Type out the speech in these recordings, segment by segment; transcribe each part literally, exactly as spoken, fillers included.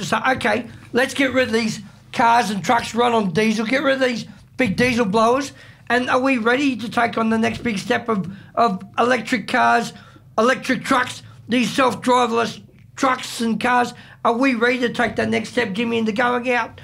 say, okay, let's get rid of these cars and trucks run on diesel, get rid of these big diesel blowers, and are we ready to take on the next big step of, of electric cars, electric trucks, these self-driverless trucks and cars? Are we ready to take that next step, Jimmy, into going out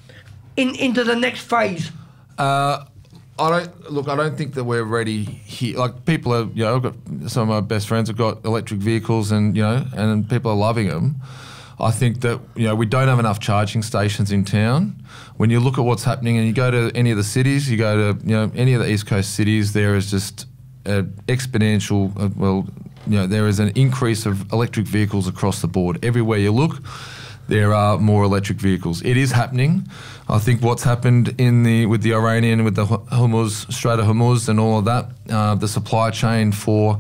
in, into the next phase? Uh, I don't look. I don't think that we're ready here. Like people are, you know, I've got some of my best friends have got electric vehicles, and you know, and people are loving them. I think that you know we don't have enough charging stations in town. When you look at what's happening, and you go to any of the cities, you go to you know any of the East Coast cities, there is just an exponential. Uh, well, you know, there is an increase of electric vehicles across the board. Everywhere you look, there are more electric vehicles. It is happening. I think what's happened in the with the Iranian, with the Hormuz, Strait of Hormuz and all of that, uh, the supply chain for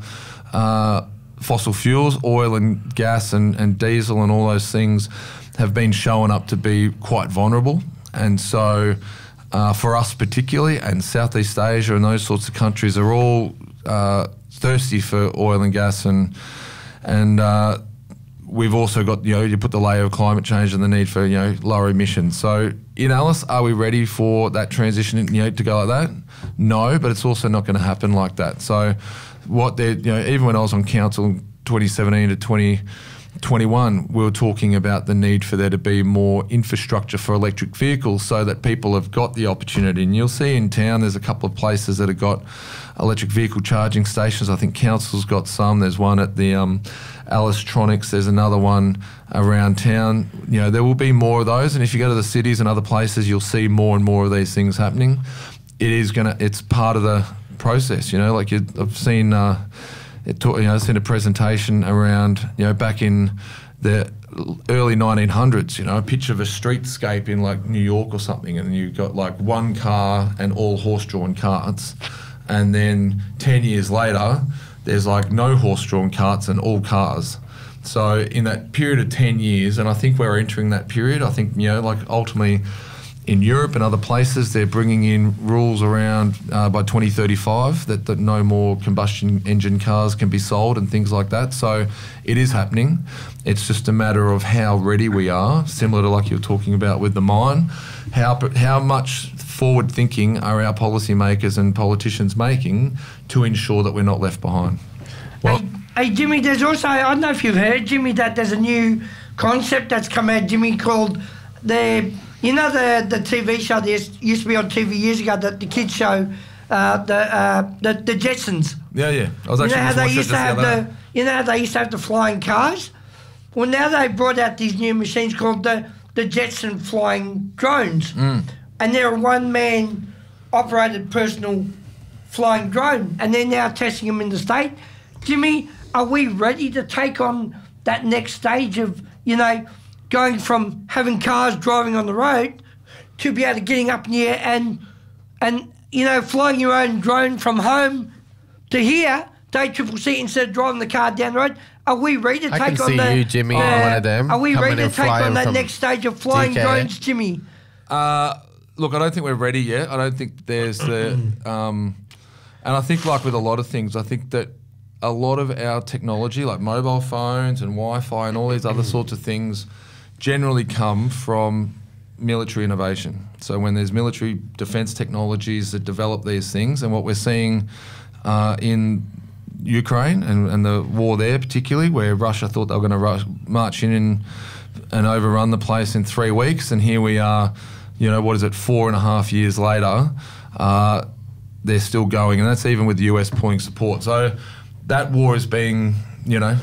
uh, fossil fuels, oil and gas and, and diesel and all those things have been shown up to be quite vulnerable. And so uh, for us particularly, and Southeast Asia and those sorts of countries are all uh, thirsty for oil and gas, and and uh, we've also got, you know, you put the layer of climate change and the need for, you know, lower emissions. So in Alice, are we ready for that transition, you know, to go like that? No, but it's also not going to happen like that. So what they, you know, even when I was on council twenty seventeen to twenty twenty-one, we were talking about the need for there to be more infrastructure for electric vehicles so that people have got the opportunity. And you'll see in town there's a couple of places that have got electric vehicle charging stations. I think council's got some. There's one at the um, Alicetronics. There's another one around town. You know, there will be more of those. And if you go to the cities and other places, you'll see more and more of these things happening. It is gonna. It's part of the process. You know, like you, I've seen. Uh, It taught, you know, I've seen a presentation around, you know, back in the early nineteen hundreds, you know, a picture of a streetscape in like New York or something, and you've got like one car and all horse-drawn carts, and then ten years later, there's like no horse-drawn carts and all cars. So in that period of ten years, and I think we're entering that period, I think, you know, like ultimately in Europe and other places, they're bringing in rules around uh, by twenty thirty-five that, that no more combustion engine cars can be sold and things like that. So it is happening. It's just a matter of how ready we are, similar to like you were talking about with the mine. How, how much forward thinking are our policymakers and politicians making to ensure that we're not left behind? Well, hey, hey, Jimmy, there's also, I don't know if you've heard, Jimmy, that there's a new concept that's come out, Jimmy, called the... You know the the T V show that used to be on T V years ago, the, the kids show, uh, the, uh, the the Jetsons. Yeah, yeah. I was actually you know how just they used to the have the, you know how they used to have the flying cars. Well, now they brought out these new machines called the the Jetson flying drones, mm. and they're a one man operated personal flying drone, and they're now testing them in the state. Jimmy, are we ready to take on that next stage of, you know, going from having cars driving on the road to be able to getting up in the air and, and you know, flying your own drone from home to here, to A C C C, instead of driving the car down the road? Are we ready to I take can on see the... you, Jimmy, uh, on one of them. Are we ready to and take flying on that from next stage of flying D K. drones, Jimmy? Uh, look, I don't think we're ready yet. I don't think there's the... Um, and I think like with a lot of things, I think that a lot of our technology, like mobile phones and Wi-Fi and all these other sorts of things, generally come from military innovation. So when there's military defence technologies that develop these things, and what we're seeing uh, in Ukraine and, and the war there particularly, where Russia thought they were going to rush, march in and, and overrun the place in three weeks, and here we are, you know, what is it, four and a half years later, uh, they're still going, and that's even with the U S pulling support. So that war is being, you know,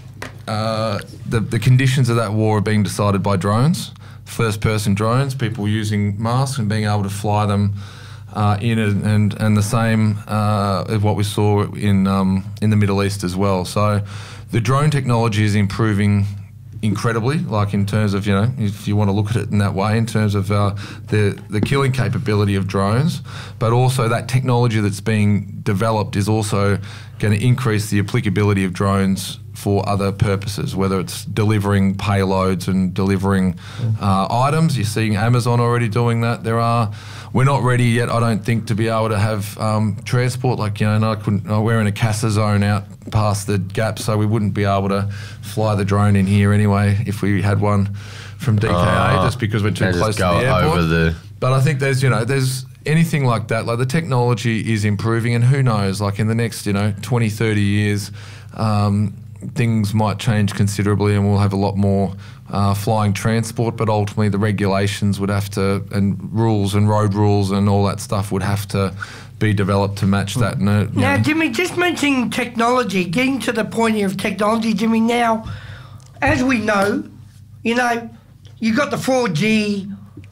Uh, the, the conditions of that war are being decided by drones, first-person drones, people using masks and being able to fly them uh, in it, and and the same uh, as what we saw in um, in the Middle East as well. So the drone technology is improving incredibly, like in terms of, you know, if you want to look at it in that way, in terms of uh, the, the killing capability of drones, but also that technology that's being developed is also going to increase the applicability of drones for other purposes, whether it's delivering payloads and delivering uh, items. You're seeing Amazon already doing that. There are, we're not ready yet, I don't think, to be able to have um, transport. Like, you know, and I couldn't, we're in a CASA zone out past the gap, so we wouldn't be able to fly the drone in here anyway if we had one from D K A Oh, just because we're too they just close to go the airport. over the- But I think there's, you know, there's anything like that. Like the technology is improving, and who knows, like in the next, you know, twenty, thirty years, um, things might change considerably and we'll have a lot more uh, flying transport, but ultimately the regulations would have to, and rules and road rules and all that stuff would have to be developed to match that. And, uh, you Now, know. Jimmy, just mentioning technology, getting to the point here of technology, Jimmy, now, as we know, you know, you got the four G,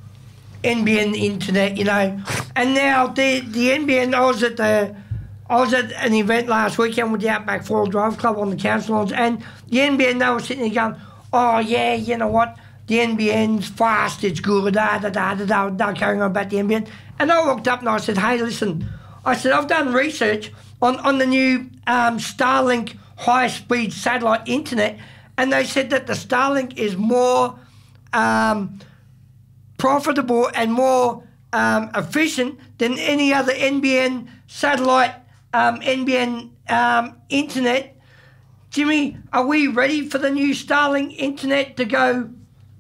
N B N internet, you know, and now the the N B N, I was at the, I was at an event last weekend with the Outback Four Drive Club on the council lawns, and the N B N, they were sitting there going, oh yeah, you know what, the N B N's fast, it's good, da da da da da, da carrying on about the N B N. And I walked up and I said, hey, listen, I said, I've done research on, on the new um, Starlink high-speed satellite internet, and they said that the Starlink is more um, profitable and more um, efficient than any other N B N satellite, um, N B N um, internet. Jimmy, are we ready for the new Starlink internet to go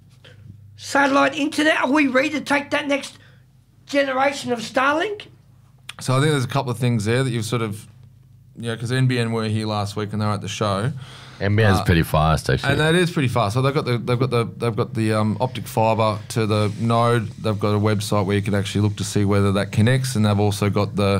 satellite internet? Are we ready to take that next generation of Starlink? So I think there's a couple of things there that you've sort of, you know, because N B N were here last week and they were at the show. N B N's Uh, pretty fast, actually. And that is pretty fast. So they've got the they've got the they've got the um, optic fibre to the node. They've got a website where you can actually look to see whether that connects, and they've also got the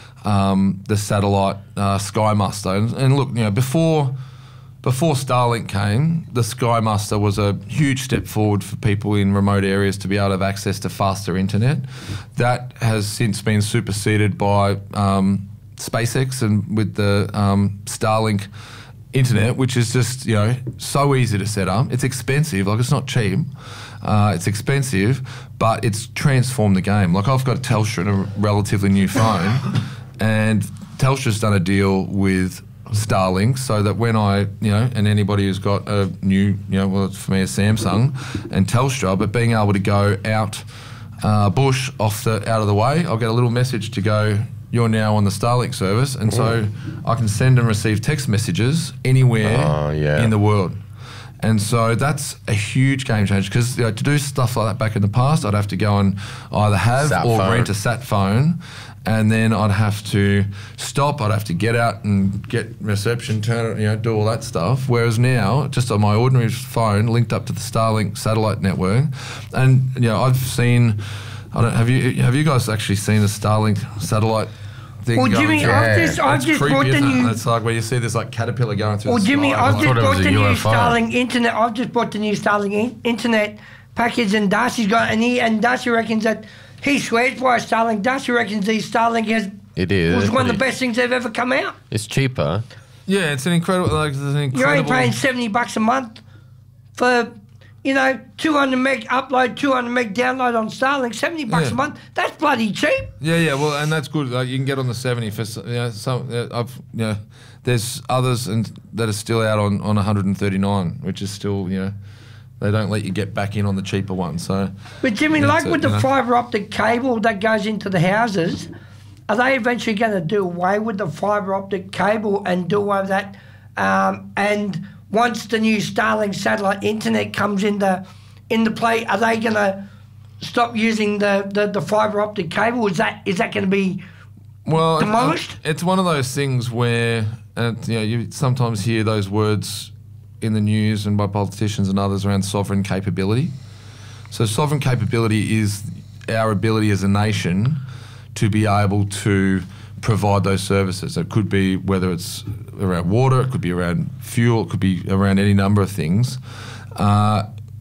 um, the satellite uh, Sky Muster. And, and look, you know, before before Starlink came, the Sky Muster was a huge step forward for people in remote areas to be able to have access to faster internet. That has since been superseded by um, SpaceX and with the um, Starlink internet, which is just, you know, so easy to set up. It's expensive, like it's not cheap. Uh, it's expensive, but it's transformed the game. Like I've got a Telstra and a relatively new phone, and Telstra's done a deal with Starlink so that when I, you know, and anybody who's got a new, you know, well, for me a Samsung and Telstra, but being able to go out uh, bush off the out of the way, I'll get a little message to go, you're now on the Starlink service, and so I can send and receive text messages anywhere Oh, yeah. in the world. And so that's a huge game changer because, you know, to do stuff like that back in the past, I'd have to go and either have Sat or phone. rent a sat phone, and then I'd have to stop, I'd have to get out and get reception, turn it, you know, do all that stuff. Whereas now, just on my ordinary phone, linked up to the Starlink satellite network, and, you know, I've seen, I don't, have you have you guys actually seen the Starlink satellite thing Well, going Jimmy, through? I've just, I've It's just creepy, bought the isn't it? new... It's like where you see this like caterpillar going through Well, the Jimmy, sky. I've like- just thought it was bought the a new U F O. Starlink internet. I've just bought the new Starlink in- internet package, and Darcy's got, and he and Darcy reckons that he swears by Starlink. Darcy reckons these Starlink has It is. was one of the Pretty- best things that have ever come out. It's cheaper. Yeah, it's an incredible, like, it's an incredible. You're only paying seventy bucks a month for, you know, two hundred meg upload, two hundred meg download on Starlink. seventy bucks Yeah. a month. That's bloody cheap. Yeah, yeah, well, and that's good. Like, you can get on the seventy for, s- you know, some. Uh, I've, you know, there's others and that are still out on on one hundred thirty-nine, which is still, you know, they don't let you get back in on the cheaper one. So, But Jimmy, Yeah, like so, with the you know. fibre optic cable that goes into the houses, are they eventually going to do away with the fibre optic cable and do away with that? Um, and once the new Starlink satellite internet comes into into play, are they going to stop using the, the, the fibre optic cable? Is that is that going to be well, Demolished? It's one of those things where, and you know, you sometimes hear those words in the news and by politicians and others around sovereign capability. So, sovereign capability is our ability as a nation to be able to provide those services. It could be whether it's around water, it could be around fuel, it could be around any number of things. Uh,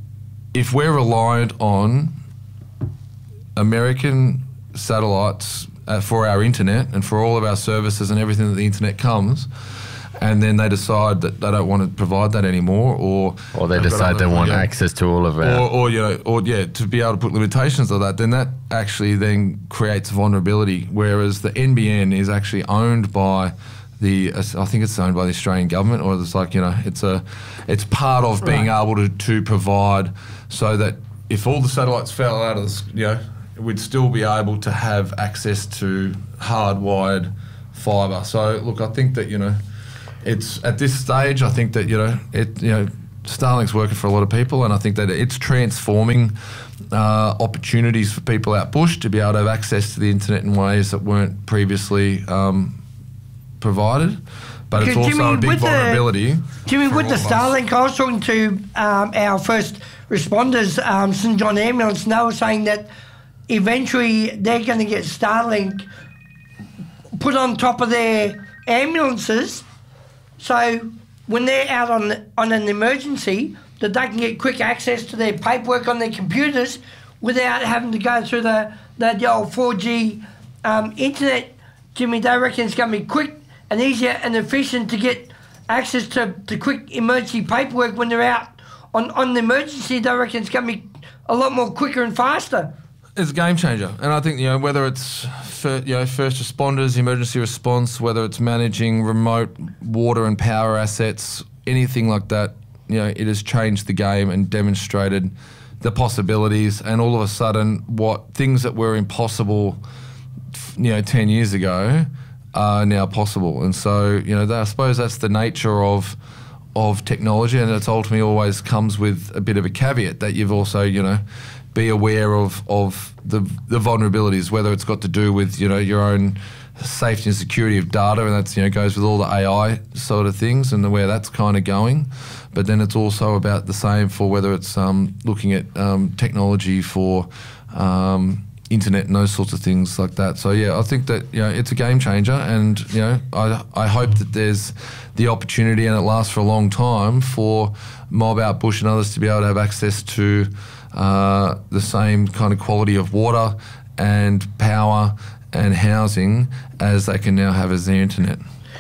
if we're reliant on American satellites uh, for our internet and for all of our services and everything that the internet comes, and then they decide that they don't want to provide that anymore, or Or they they've got decide they other- want yeah. access to all of our... Or, or you know, or yeah, to be able to put limitations on that, then that actually then creates vulnerability. Whereas the N B N is actually owned by the, I think it's owned by the Australian government, or it's like, you know, it's a, it's part of being Right. able to, to provide so that if all the satellites fell out of the, s- you know, we'd still be able to have access to hardwired fibre. So look, I think that, you know, it's at this stage, I think that, you know, it, you know, Starlink's working for a lot of people, and I think that it's transforming uh, opportunities for people out bush to be able to have access to the internet in ways that weren't previously um, provided. But it's Because also Jimmy, a big with the- vulnerability. Jimmy, for with the all of us. Starlink, I was talking to um, our first responders, um, Saint John Ambulance, and they were saying that eventually they're going to get Starlink put on top of their ambulances, so when they're out on on an emergency, that they can get quick access to their paperwork on their computers without having to go through the, the, the old four G um, internet. Jimmy, they reckon it's going to be quick and easier and efficient to get access to, to quick emergency paperwork when they're out on, on the emergency. They reckon it's going to be a lot more quicker and faster. It's a game changer, and I think you know whether it's fir- you know first responders, emergency response, whether it's managing remote water and power assets, anything like that. You know, it has changed the game and demonstrated the possibilities. And all of a sudden, what things that were impossible, you know, ten years ago, are now possible. And so you know, that, I suppose that's the nature of of technology, and it's ultimately always comes with a bit of a caveat that you've also you know. be aware of, of the the vulnerabilities, whether it's got to do with you know your own safety and security of data, and that's you know goes with all the A I sort of things and the, where that's kind of going. But then it's also about the same for whether it's um, looking at um, technology for um, internet and those sorts of things like that. So yeah, I think that you know it's a game changer, and you know I I hope that there's the opportunity, and it lasts for a long time, for Mob Out Bush and others to be able to have access to Uh, the same kind of quality of water and power and housing as they can now have as the internet.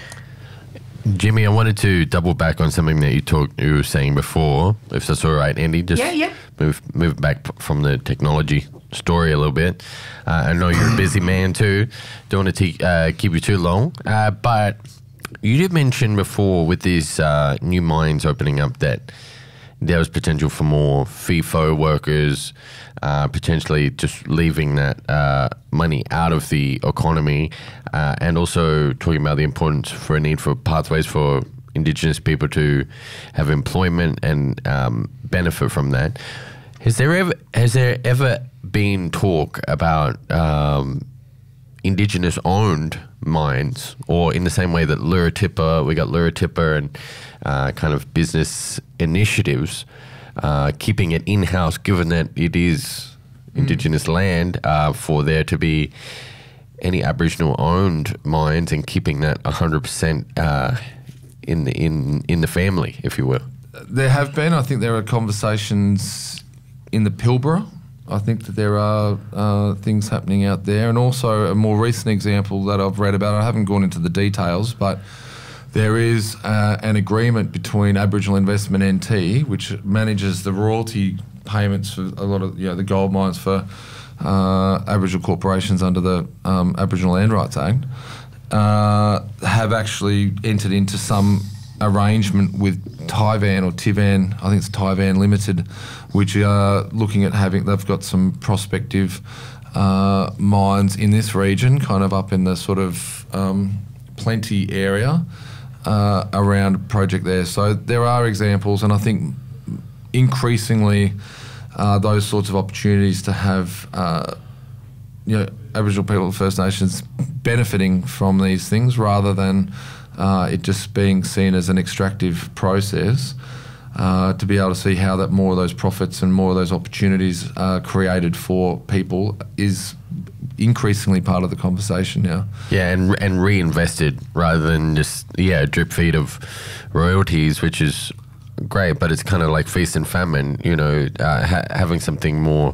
Jimmy, I wanted to double back on something that you talked, you were saying before, if that's all right, Andy. Just Yeah, yeah. move move back p- from the technology story a little bit. Uh, I know you're a busy man too. Don't want to te- uh, keep you too long, uh, but you did mention before with these uh, new mines opening up that there was potential for more FIFO workers, uh, potentially just leaving that uh, money out of the economy, uh, and also talking about the importance for a need for pathways for Indigenous people to have employment and um, benefit from that. Has there ever has there ever been talk about um, Indigenous owned mines, or in the same way that Luratipa, we got Luratipa and uh, kind of business initiatives, uh, keeping it in-house, given that it is Indigenous mm. land, uh, for there to be any Aboriginal owned mines and keeping that one hundred percent uh, in, the, in, in the family, if you will? There have been. I think there are conversations in the Pilbara. I think that there are uh, things happening out there, and also a more recent example that I've read about. I haven't gone into the details, but there is uh, an agreement between Aboriginal Investment N T, which manages the royalty payments for a lot of you know the gold mines for uh, Aboriginal corporations under the um, Aboriginal Land Rights Act, uh, have actually entered into some arrangement with Tivan or Tivan, I think it's Tivan Limited, which are looking at having, they've got some prospective uh, mines in this region, kind of up in the sort of um, Plenty area uh, around a project there. So there are examples, and I think increasingly uh, those sorts of opportunities to have uh, you know, Aboriginal people, First Nations benefiting from these things rather than Uh, it just being seen as an extractive process, uh, to be able to see how that more of those profits and more of those opportunities are created for people is increasingly part of the conversation now. Yeah, and and reinvested rather than just, yeah, a drip feed of royalties, which is great, but it's kind of like feast and famine, you know, uh, ha- having something more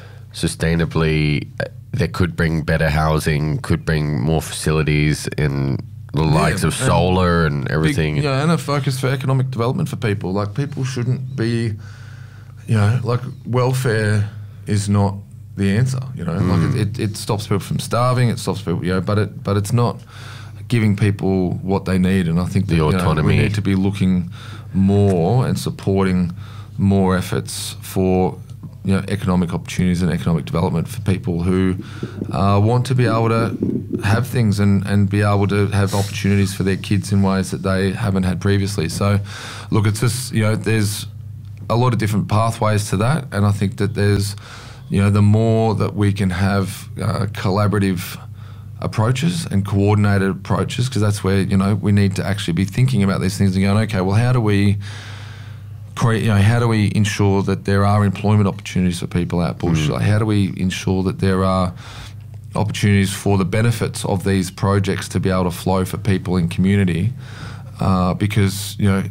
sustainably uh, that could bring better housing, could bring more facilities in the likes Yeah, of solar and, and everything. Big, yeah, and a focus for economic development for people. Like, people shouldn't be, you know, like, welfare is not the answer, you know. Mm. Like, it, it, it stops people from starving, it stops people, you know, but it but it's not giving people what they need. And I think that, the you know, autonomy. we need to be looking more and supporting more efforts for, you know, economic opportunities and economic development for people who uh, want to be able to have things and, and be able to have opportunities for their kids in ways that they haven't had previously. So, look, it's just, you know, there's a lot of different pathways to that, and I think that there's, you know, the more that we can have uh, collaborative approaches and coordinated approaches, because that's where, you know, we need to actually be thinking about these things and going, okay, well, how do we create, you know, how do we ensure that there are employment opportunities for people out bush? Mm. Like, how do we ensure that there are opportunities for the benefits of these projects to be able to flow for people in community? Uh, because, you know,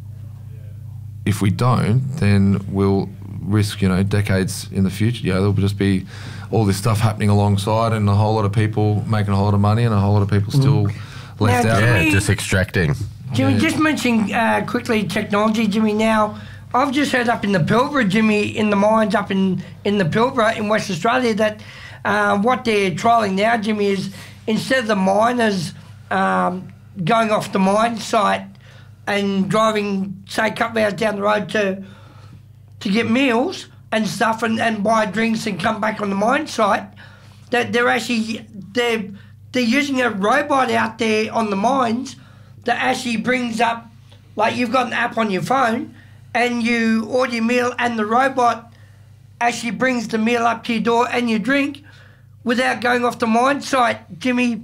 if we don't, then we'll risk, you know, decades in the future. You know, there'll just be all this stuff happening alongside, and a whole lot of people making a whole lot of money, and a whole lot of people still mm. left now, out. Yeah, Jimmy, just extracting. Jimmy, yeah. just mentioning uh, quickly technology, Jimmy. Now, I've just heard up in the Pilbara, Jimmy, in the mines up in, in the Pilbara in West Australia, that uh, what they're trialling now, Jimmy, is instead of the miners um, going off the mine site and driving, say, a couple of hours down the road to to get meals and stuff and, and buy drinks and come back on the mine site, that they're actually they're they're using a robot out there on the mines that actually brings up, like, you've got an app on your phone and you order your meal and the robot actually brings the meal up to your door and your drink without going off the mine site, Jimmy.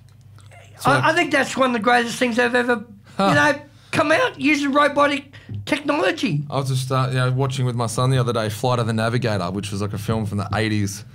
So, I, I think that's one of the greatest things they've ever, huh. you know, come out using robotic technology. I was just uh, you know, watching with my son the other day Flight of the Navigator, which was like a film from the eighties,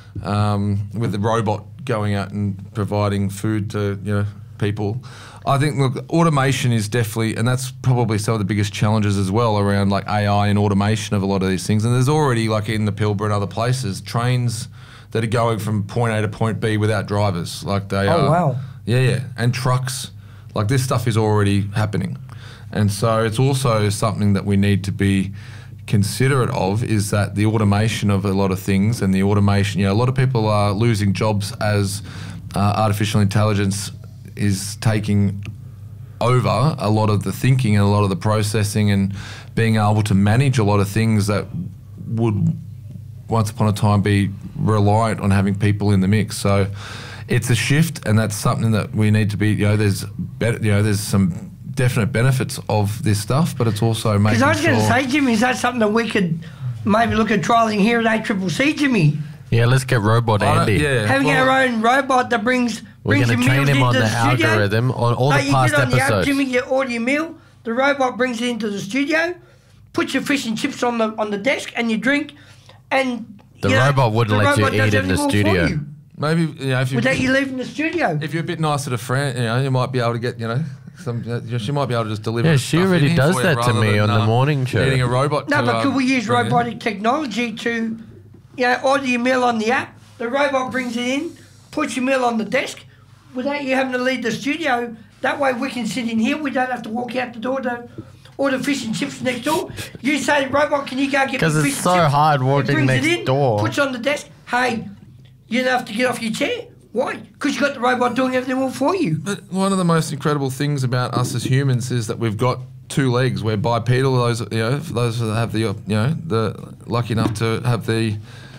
um, with the robot going out and providing food to, you know, people. I think, look, automation is definitely, and that's probably some of the biggest challenges as well around, like, A I and automation of a lot of these things. And there's already, like in the Pilbara and other places, trains that are going from point A to point B without drivers. Like they oh, are. wow. Yeah, yeah. And trucks. Like, this stuff is already happening. And so it's also something that we need to be considerate of, is that the automation of a lot of things, and the automation, you know, a lot of people are losing jobs as uh, artificial intelligence is taking over a lot of the thinking and a lot of the processing, and being able to manage a lot of things that would once upon a time be reliant on having people in the mix. So it's a shift, and that's something that we need to be, you know, there's better, you know, there's some definite benefits of this stuff, but it's also making sure. Because I was going to say, Jimmy, is that something that we could maybe look at trialling here at A C C C, Jimmy? Yeah, let's get Robot Andy. Yeah, Having well, our own robot that brings We're brings going your to train meals him on into the, the studio. algorithm on all Like, the past you get on episodes. the app, Jimmy, you order your meal, the robot brings it into the studio, puts your fish and chips on the on the desk and your drink, and The you know, robot wouldn't the let you robot does eat in the everything all for studio. you maybe, you know, if you without you leaving the studio. if you're a bit nicer to Fran, you know, you might be able to get, you know, some. You know, she might be able to just deliver. Yeah, she stuff already in does for you that to rather me than, on the uh, morning show. Getting a robot. No, to, but uh, could we use bring in. robotic technology to, you know, order your meal on the app, the robot brings it in, puts your meal on the desk, without you having to leave the studio. That way we can sit in here, we don't have to walk out the door to order fish and chips next door. You say, robot, can you go get me fish and chips? Because it's so hard walking It brings next it in, door. puts it on the desk. Hey, you don't have to get off your chair. Why? Because you got the robot doing everything all for you. But one of the most incredible things about us as humans is that we've got two legs. We're bipedal. Those, you know, for those that have the, you know, the lucky enough to have the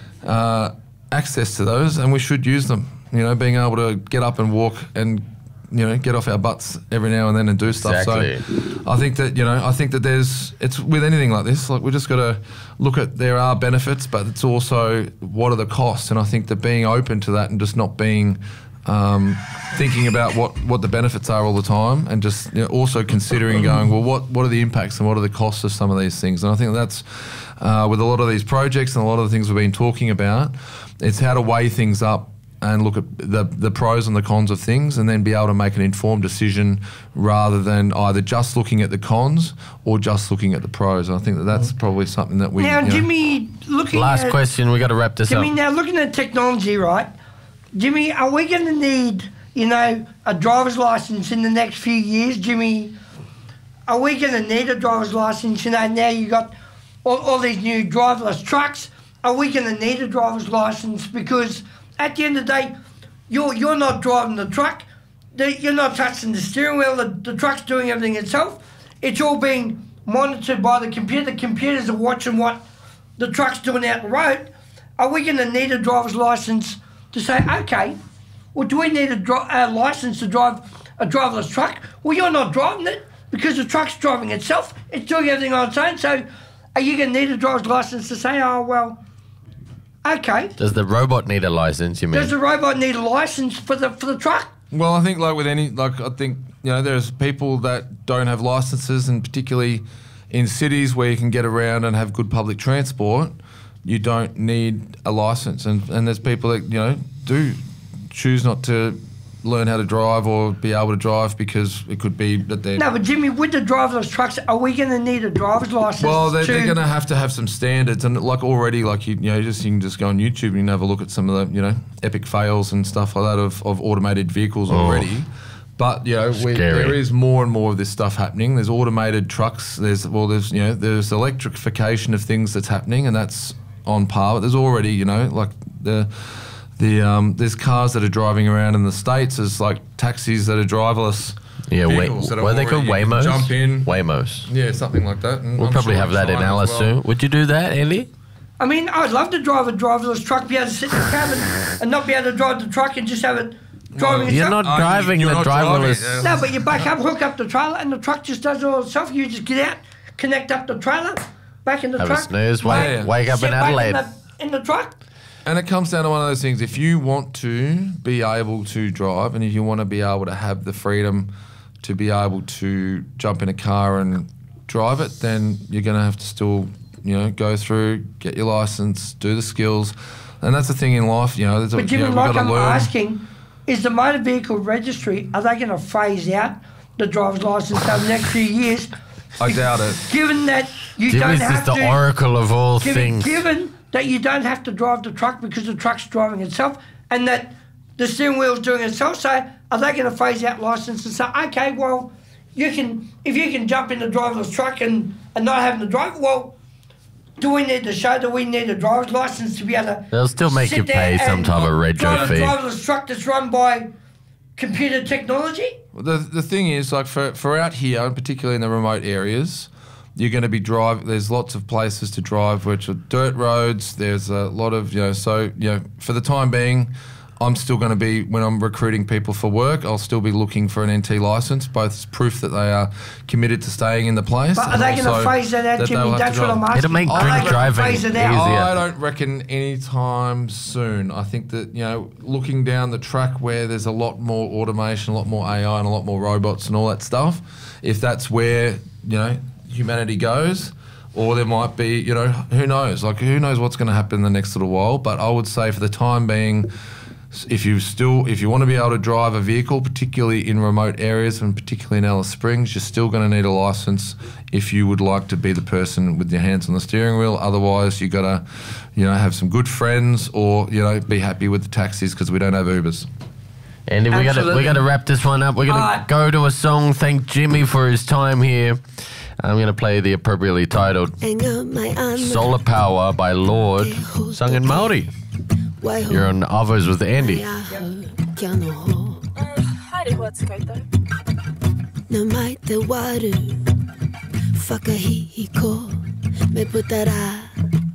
uh, access to those, and we should use them. You know, being able to get up and walk and, you know, get off our butts every now and then and do stuff. Exactly. So I think that, you know, I think that there's, it's with anything like this, like we just got to look at, there are benefits, but it's also what are the costs. And I think that being open to that and just not being, um, thinking about what, what the benefits are all the time, and just, you know, also considering going, well, what, what are the impacts and what are the costs of some of these things? And I think that's, uh, with a lot of these projects and a lot of the things we've been talking about, it's how to weigh things up and look at the the pros and the cons of things, and then be able to make an informed decision rather than either just looking at the cons or just looking at the pros. And I think that that's probably something that we... Now, you know, Jimmy, looking Last at... question, we got to wrap this Jimmy, up. now looking at technology, right? Jimmy, are we going to need, you know, a driver's license in the next few years? Jimmy, are we going to need a driver's license? You know, now you got all, all these new driverless trucks. Are we going to need a driver's license? Because at the end of the day, you're you're not driving the truck. The, you're not touching the steering wheel. The, the truck's doing everything itself. It's all being monitored by the computer. The computers are watching what the truck's doing out the road. Are we going to need a driver's license to say, okay, well, do we need a, dri- a license to drive a driverless truck? Well, you're not driving it because the truck's driving itself. It's doing everything on its own. So are you going to need a driver's license to say, oh, well, okay. Does the robot need a license, you mean? Does the robot need a license for the for the truck? Well, I think like with any, like I think, you know, there's people that don't have licenses, and particularly in cities where you can get around and have good public transport, you don't need a license. And, and there's people that, you know, do choose not to learn how to drive or be able to drive because it could be that they're... No, but Jimmy, with the driverless trucks, are we going to need a driver's license? Well, they're, to... they're going to have to have some standards, and like already, like you, you know, just you can just go on YouTube and you can have a look at some of the, you know, epic fails and stuff like that of, of automated vehicles Oh. already. But you know, we, there is more and more of this stuff happening. There's automated trucks. There's well, there's you know, there's electrification of things that's happening, and that's on par. But there's already, you know, like the. The um, there's cars that are driving around in the States. There's like taxis that are driverless. Yeah, wait, vehicles that are what are they called? already- you can Waymos? Jump in. Waymos. Yeah, something like that. And We'll I'm probably sure have that in China Alice as well. soon. Would you do that, Andy? I mean, I'd love to drive a driverless truck, be able to sit in the cabin and not be able to drive the truck and just have it driving You're itself. not Oh, you- driving you're the not driving, driverless. yeah. No, but you back up, hook up the trailer, and the truck just does it all itself. You just get out, connect up the trailer, back in the Have a truck. snooze, wake, Yeah, yeah. wake up sit in back Adelaide. In the, in the truck. And it comes down to one of those things. If you want to be able to drive, and if you want to be able to have the freedom to be able to jump in a car and drive it, then you're going to have to still, you know, go through, get your license, do the skills, and that's the thing in life. You know, there's a, But you Jimmy, know, we've like got to I'm learn. asking, is the motor vehicle registry, are they going to phase out the driver's license over the next few years? I doubt it. Given that you don't Jimmy's have just the to... oracle of all given, things. given that you don't have to drive the truck because the truck's driving itself, and that the steering wheel's doing it itself, so are they going to phase out license and say, okay, well, you can, if you can jump in the driverless truck and, and not having to drive, well, do we need to show that we need a driver's license to be able to... They'll still make sit you there pay some and type of rego drive fee. a driverless truck that's run by computer technology? The the thing is, like for for out here, and particularly in the remote areas, you're going to be drive. There's lots of places to drive, which are dirt roads. There's a lot of, you know, so, you know, for the time being, I'm still going to be, when I'm recruiting people for work, I'll still be looking for an N T license, both as proof that they are committed to staying in the place. But are and they going to also phase that out, that Jimmy? they'll have That's to what I'm drive. asking. It'll make Are drink they gonna driving phase it out? easier. I don't reckon any time soon. I think that, you know, looking down the track where there's a lot more automation, a lot more A I and a lot more robots and all that stuff, if that's where, you know, humanity goes, or there might be, you know, who knows? Like, who knows what's going to happen in the next little while? But I would say for the time being, if you still, if you want to be able to drive a vehicle, particularly in remote areas and particularly in Alice Springs, you're still going to need a license if you would like to be the person with your hands on the steering wheel. Otherwise, you got to, you know, have some good friends, or, you know, be happy with the taxis because we don't have Ubers. Andy, we got to we Absolutely. got to wrap this one up. We're going Alright. to go to a song. Thank Jimmy for his time here. I'm going to play the appropriately titled Solar Power by Lord, sung in Maori. You're on Avos with Andy. Haere hoa takautau. Na mai te waru, whakahihiko, me putara